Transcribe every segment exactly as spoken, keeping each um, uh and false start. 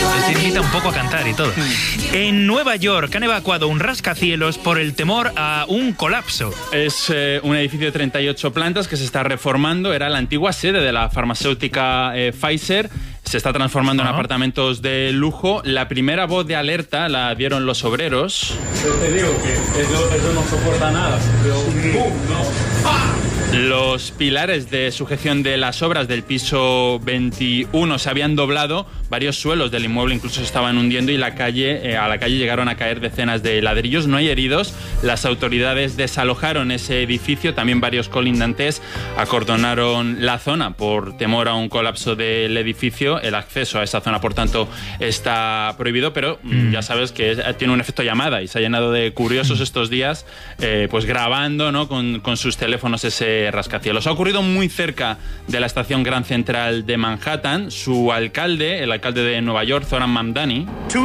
Te invita un poco a cantar y todo. En Nueva York han evacuado un rascacielos por el temor a un colapso. Es eh, un edificio de treinta y ocho plantas que se está reformando. Era la antigua sede de la farmacéutica eh, Pfizer. Se está transformando en apartamentos de lujo. La primera voz de alerta la dieron los obreros. Yo te digo que eso, eso no soporta nada. Pero, ¡pum! ¿No? ¡Ah! Los pilares de sujeción de las obras del piso veintiuno se habían doblado, varios suelos del inmueble incluso se estaban hundiendo y la calle, eh, a la calle llegaron a caer decenas de ladrillos. No hay heridos, las autoridades desalojaron ese edificio, también varios colindantes acordonaron la zona por temor a un colapso del edificio. El acceso a esa zona, por tanto, está prohibido, pero mm. ya sabes que es, tiene un efecto llamada y se ha llenado de curiosos estos días, eh, pues grabando, ¿no?, con, con sus teléfonos ese rascacielos. Ha ocurrido muy cerca de la estación Grand Central de Manhattan. Su alcalde, el alcalde de Nueva York, Zoran Mamdani,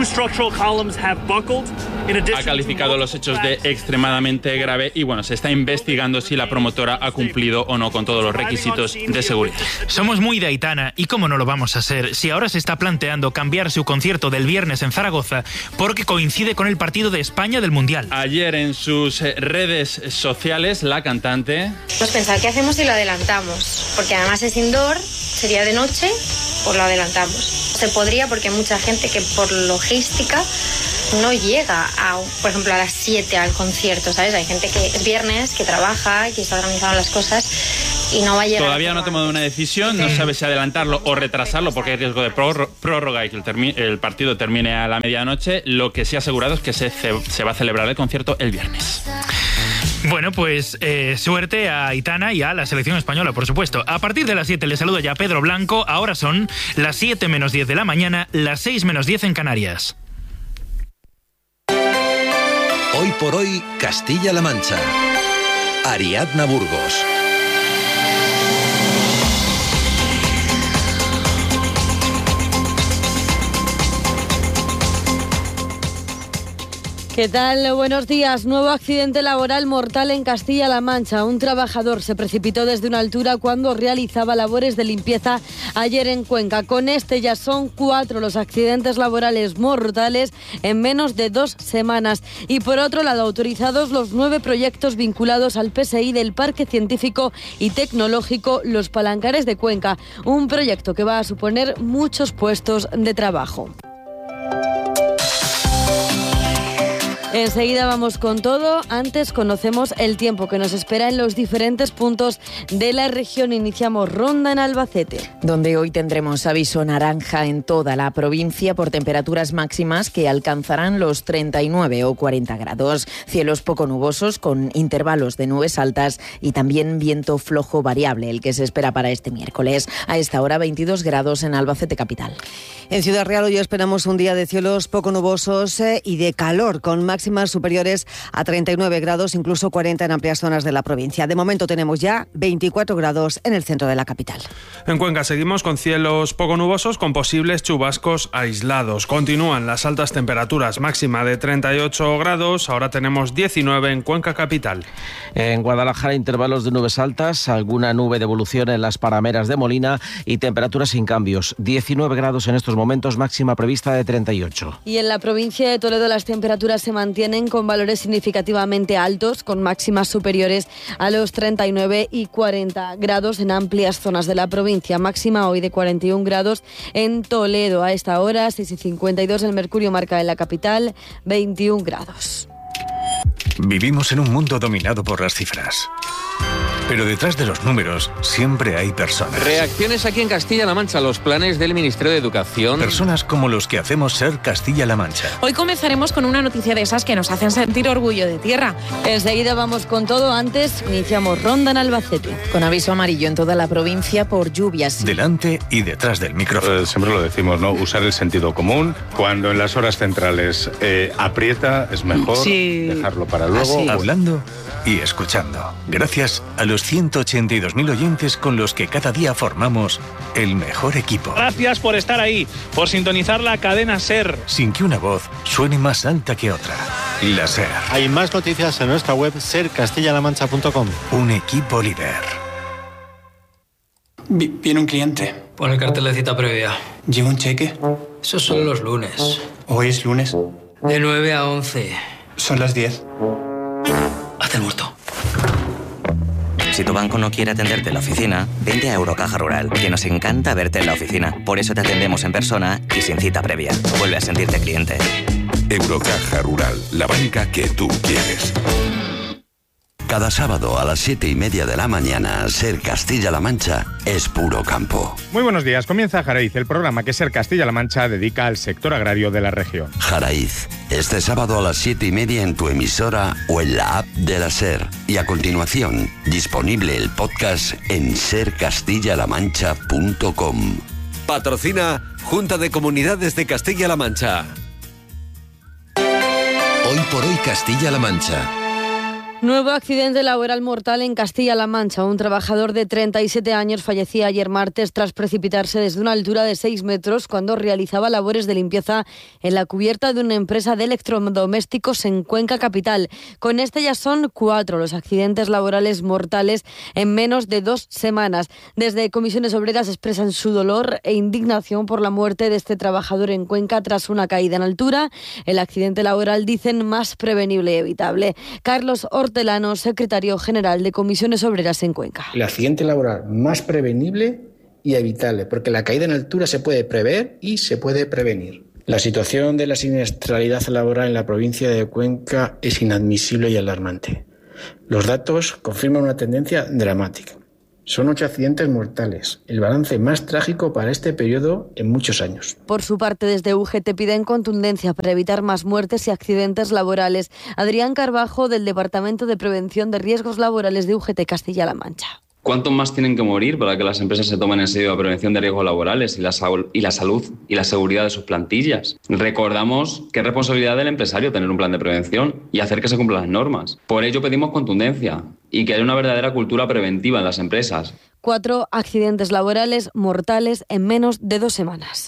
ha calificado los hechos de extremadamente grave y bueno, se está investigando si la promotora ha cumplido o no con todos los requisitos de seguridad. Somos muy de Aitana y cómo no lo vamos a hacer si ahora se está planteando cambiar su concierto del viernes en Zaragoza porque coincide con el partido de España del Mundial. Ayer en sus redes sociales la cantante... Pues pensar qué hacemos si lo adelantamos, porque además es indoor, sería de noche, pues lo adelantamos. Se podría porque hay mucha gente que por logística no llega, a, por ejemplo, a las siete al concierto, ¿sabes? Hay gente que es viernes, que trabaja, que está organizando las cosas y no va a llegar. Todavía no ha tomado una decisión, no sabe si adelantarlo o retrasarlo porque hay riesgo de prórroga y que el, termi- el partido termine a la medianoche. Lo que sí ha asegurado es que se, se va a celebrar el concierto el viernes. Bueno, pues eh, suerte a Aitana y a la selección española, por supuesto. A partir de las siete le saluda ya Pedro Blanco. Ahora son las siete menos diez de la mañana, las seis menos diez en Canarias. Hoy por hoy, Castilla-La Mancha. Ariadna Burgos. ¿Qué tal? Buenos días. Nuevo accidente laboral mortal en Castilla-La Mancha. Un trabajador se precipitó desde una altura cuando realizaba labores de limpieza ayer en Cuenca. Con este ya son cuatro los accidentes laborales mortales en menos de dos semanas. Y por otro lado, autorizados los nueve proyectos vinculados al P S I del Parque Científico y Tecnológico Los Palancares de Cuenca. Un proyecto que va a suponer muchos puestos de trabajo. Enseguida vamos con todo. Antes conocemos el tiempo que nos espera en los diferentes puntos de la región. Iniciamos ronda en Albacete, donde hoy tendremos aviso naranja en toda la provincia por temperaturas máximas que alcanzarán los treinta y nueve o cuarenta grados. Cielos poco nubosos con intervalos de nubes altas y también viento flojo variable, el que se espera para este miércoles. A esta hora veintidós grados en Albacete capital. En Ciudad Real hoy esperamos un día de cielos poco nubosos eh, y de calor, con máximas superiores a treinta y nueve grados, incluso cuarenta en amplias zonas de la provincia. De momento tenemos ya veinticuatro grados en el centro de la capital. En Cuenca seguimos con cielos poco nubosos con posibles chubascos aislados. Continúan las altas temperaturas, máxima de treinta y ocho grados, ahora tenemos diecinueve en Cuenca capital. En Guadalajara intervalos de nubes altas, alguna nube de evolución en las parameras de Molina y temperaturas sin cambios. diecinueve grados en estos momentos, máxima prevista de treinta y ocho. Y en la provincia de Toledo las temperaturas se mantienen con valores significativamente altos, con máximas superiores a los treinta y nueve y cuarenta grados en amplias zonas de la provincia. Máxima hoy de cuarenta y un grados en Toledo. A esta hora, seis y cincuenta y dos, el mercurio marca en la capital veintiún grados. Vivimos en un mundo dominado por las cifras. Pero detrás de los números siempre hay personas. Reacciones aquí en Castilla-La Mancha a los planes del Ministerio de Educación. Personas como los que hacemos ser Castilla-La Mancha. Hoy comenzaremos con una noticia de esas que nos hacen sentir orgullo de tierra. Enseguida vamos con todo. Antes iniciamos ronda en Albacete. Con aviso amarillo en toda la provincia por lluvias. Delante y detrás del micrófono. Eh, siempre lo decimos, ¿no? Usar el sentido común. Cuando en las horas centrales eh, aprieta, es mejor sí. dejarlo para luego. Así. Hablando y escuchando. Gracias a los ciento ochenta y dos mil oyentes con los que cada día formamos el mejor equipo. Gracias por estar ahí, por sintonizar la cadena SER. Sin que una voz suene más alta que otra. La SER. Hay más noticias en nuestra web ser castilla la mancha punto com. Un equipo líder. Viene un cliente. Pon el cartel de cita previa. ¿Lleva un cheque? Eso son los lunes. ¿Hoy es lunes? De nueve a once. Son las diez. Haz el muerto. Si tu banco no quiere atenderte en la oficina, vente a Eurocaja Rural, que nos encanta verte en la oficina. Por eso te atendemos en persona y sin cita previa. Vuelve a sentirte cliente. Eurocaja Rural, la banca que tú quieres. Cada sábado a las siete y media de la mañana, Ser Castilla-La Mancha es puro campo. Muy buenos días, comienza Jaraiz, el programa que Ser Castilla-La Mancha dedica al sector agrario de la región. Jaraiz, este sábado a las siete y media en tu emisora o en la app de la Ser. Y a continuación, disponible el podcast en ser castilla la mancha punto com. Patrocina Junta de Comunidades de Castilla-La Mancha. Hoy por hoy Castilla-La Mancha. Nuevo accidente laboral mortal en Castilla-La Mancha. Un trabajador de treinta y siete años fallecía ayer martes tras precipitarse desde una altura de seis metros cuando realizaba labores de limpieza en la cubierta de una empresa de electrodomésticos en Cuenca capital. Con este ya son cuatro los accidentes laborales mortales en menos de dos semanas. Desde Comisiones Obreras expresan su dolor e indignación por la muerte de este trabajador en Cuenca tras una caída en altura. El accidente laboral, dicen, más prevenible y evitable. Carlos Ortega, Hortelano, secretario general de Comisiones Obreras en Cuenca. El accidente laboral más prevenible y evitable, porque la caída en altura se puede prever y se puede prevenir. La situación de la siniestralidad laboral en la provincia de Cuenca es inadmisible y alarmante. Los datos confirman una tendencia dramática. Son ocho accidentes mortales, el balance más trágico para este periodo en muchos años. Por su parte, desde U G T piden contundencia para evitar más muertes y accidentes laborales. Adrián Carbajo, del Departamento de Prevención de Riesgos Laborales de U G T Castilla-La Mancha. ¿Cuántos más tienen que morir para que las empresas se tomen en serio la prevención de riesgos laborales y la, y la salud y la seguridad de sus plantillas? Recordamos que es responsabilidad del empresario tener un plan de prevención y hacer que se cumplan las normas. Por ello pedimos contundencia y que haya una verdadera cultura preventiva en las empresas. Cuatro accidentes laborales mortales en menos de dos semanas.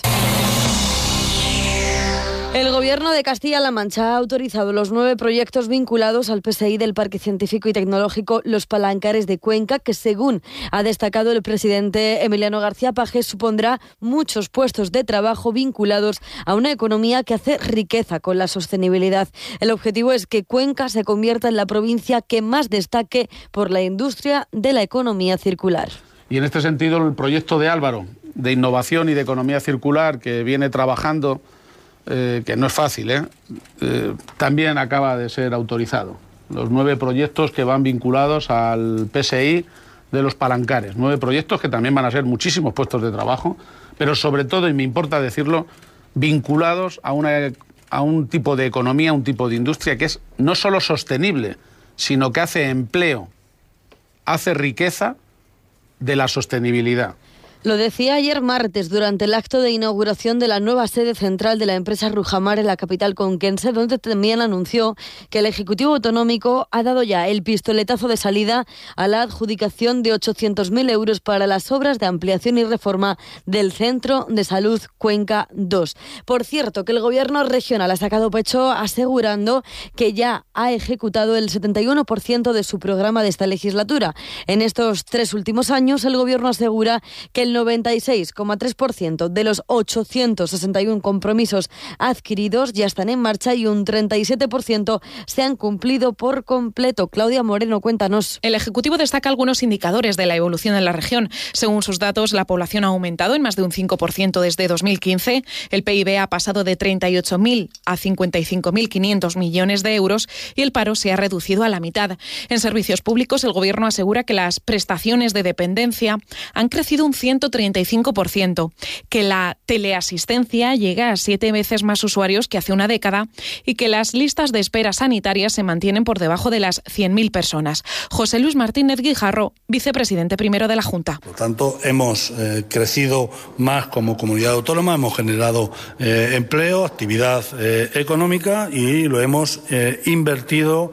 El Gobierno de Castilla-La Mancha ha autorizado los nueve proyectos vinculados al P S I del Parque Científico y Tecnológico Los Palancares de Cuenca, que según ha destacado el presidente Emiliano García Paje, supondrá muchos puestos de trabajo vinculados a una economía que hace riqueza con la sostenibilidad. El objetivo es que Cuenca se convierta en la provincia que más destaque por la industria de la economía circular. Y en este sentido, el proyecto de Álvaro, de innovación y de economía circular, que viene trabajando, Eh, que no es fácil, ¿eh? Eh, también acaba de ser autorizado. Los nueve proyectos que van vinculados al P S I de Los Palancares. Nueve proyectos que también van a ser muchísimos puestos de trabajo, pero sobre todo, y me importa decirlo, vinculados a, una, a un tipo de economía, un tipo de industria que es no solo sostenible, sino que hace empleo, hace riqueza de la sostenibilidad. Lo decía ayer martes durante el acto de inauguración de la nueva sede central de la empresa Rujamar en la capital conquense, donde también anunció que el Ejecutivo Autonómico ha dado ya el pistoletazo de salida a la adjudicación de ochocientos mil euros para las obras de ampliación y reforma del Centro de Salud Cuenca dos. Por cierto, que el Gobierno regional ha sacado pecho asegurando que ya ha ejecutado el setenta y uno por ciento de su programa de esta legislatura. En estos tres últimos años, el Gobierno asegura que el noventa y seis coma tres por ciento de los ochocientos sesenta y uno compromisos adquiridos ya están en marcha y un treinta y siete por ciento se han cumplido por completo. Claudia Moreno, cuéntanos. El Ejecutivo destaca algunos indicadores de la evolución en la región. Según sus datos, la población ha aumentado en más de un cinco por ciento desde dos mil quince, el P I B ha pasado de treinta y ocho mil a cincuenta y cinco mil quinientos millones de euros y el paro se ha reducido a la mitad. En servicios públicos, el Gobierno asegura que las prestaciones de dependencia han crecido un ciento treinta y cinco por ciento, que la teleasistencia llega a siete veces más usuarios que hace una década y que las listas de espera sanitarias se mantienen por debajo de las cien mil personas. José Luis Martínez Guijarro, vicepresidente primero de la Junta. Por tanto, hemos eh, crecido más como comunidad autónoma, hemos generado eh, empleo, actividad eh, económica y lo hemos eh, invertido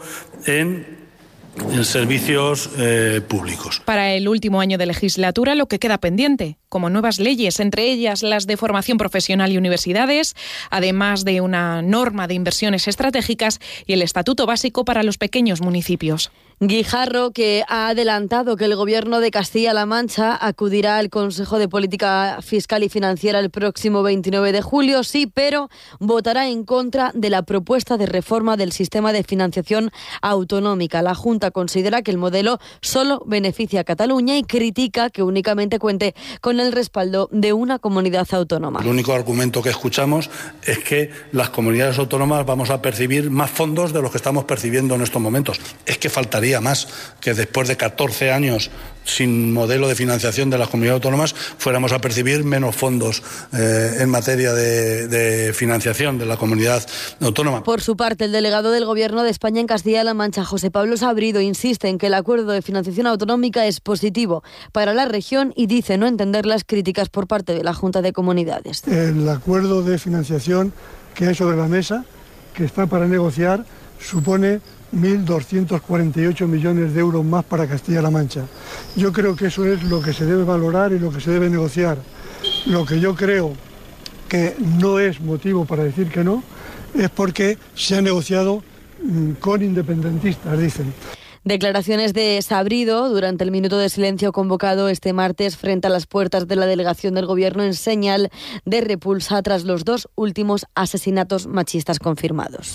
en en servicios eh, públicos. Para el último año de legislatura, lo que queda pendiente, como nuevas leyes, entre ellas las de formación profesional y universidades, además de una norma de inversiones estratégicas y el Estatuto Básico para los pequeños municipios. Guijarro, que ha adelantado que el Gobierno de Castilla-La Mancha acudirá al Consejo de Política Fiscal y Financiera el próximo veintinueve de julio, sí, pero votará en contra de la propuesta de reforma del sistema de financiación autonómica. La Junta considera que el modelo solo beneficia a Cataluña y critica que únicamente cuente con el respaldo de una comunidad autónoma. El único argumento que escuchamos es que las comunidades autónomas vamos a percibir más fondos de los que estamos percibiendo en estos momentos. Es que faltaría más que después de catorce años sin modelo de financiación de las comunidades autónomas fuéramos a percibir menos fondos eh, en materia de, de financiación de la comunidad autónoma. Por su parte, el delegado del Gobierno de España en Castilla-La Mancha, José Pablo Sabrido, insiste en que el acuerdo de financiación autonómica es positivo para la región y dice no entender las críticas por parte de la Junta de Comunidades. El acuerdo de financiación que hay sobre la mesa, que está para negociar, supone mil doscientos cuarenta y ocho millones de euros más para Castilla-La Mancha. Yo creo que eso es lo que se debe valorar y lo que se debe negociar. Lo que yo creo que no es motivo para decir que no, es porque se ha negociado con independentistas, dicen. Declaraciones de Sabrido durante el minuto de silencio convocado este martes frente a las puertas de la delegación del Gobierno en señal de repulsa tras los dos últimos asesinatos machistas confirmados.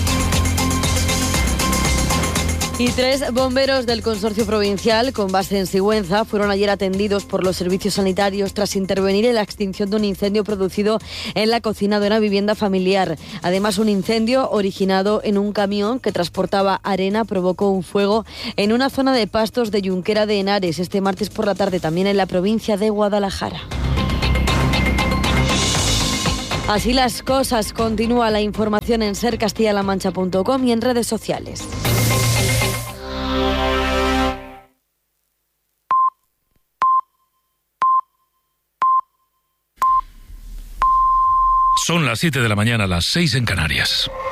Y tres bomberos del consorcio provincial, con base en Sigüenza, fueron ayer atendidos por los servicios sanitarios tras intervenir en la extinción de un incendio producido en la cocina de una vivienda familiar. Además, un incendio originado en un camión que transportaba arena provocó un fuego en una zona de pastos de Junquera de Henares este martes por la tarde, también en la provincia de Guadalajara. Así las cosas. Continúa la información en ser castilla la mancha punto com y en redes sociales. Son las siete de la mañana, las seis en Canarias.